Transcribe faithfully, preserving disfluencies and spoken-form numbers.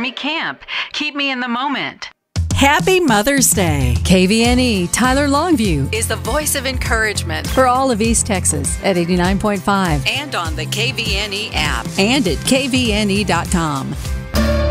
me camp. Keep me in the moment. Happy Mother's Day. K V N E Tyler Longview Is the voice of encouragement for all of East Texas at eighty-nine point five and on the K V N E app. and at K V N E dot com.